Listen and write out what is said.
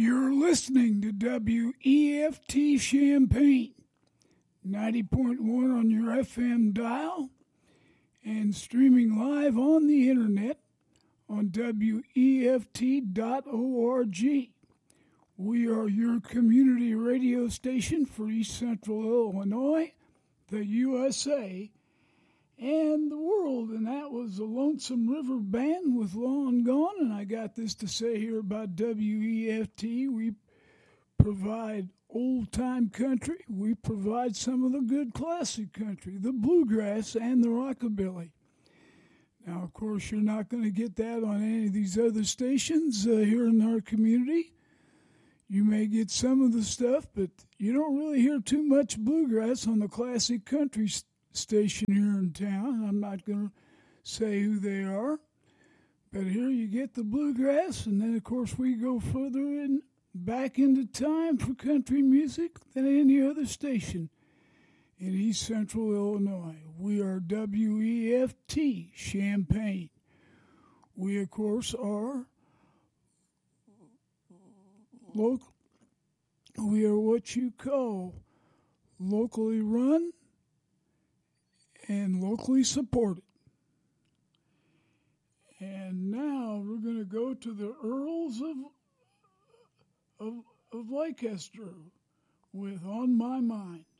You're listening to WEFT Champaign, 90.1 on your FM dial, and streaming live on the internet on WEFT.org. We are your community radio station for East Central Illinois, the USA, and the world. And that was the Lonesome River Band with Long Gone. And I got this to say here about WEFT. We provide old-time country. We provide some of the good classic country, the bluegrass and the rockabilly. Now, of course, you're not going to get that on any of these other stations here in our community. You may get some of the stuff, but you don't really hear too much bluegrass on the classic country station here in town. I'm not going to say who they are, but here you get the bluegrass, and then, of course, we go further in back into time for country music than any other station in East Central Illinois. We are WEFT Champaign. We, of course, are local. We are what you call locally run and locally supported. And now we're going to go to the Earls of Leicester with On My Mind.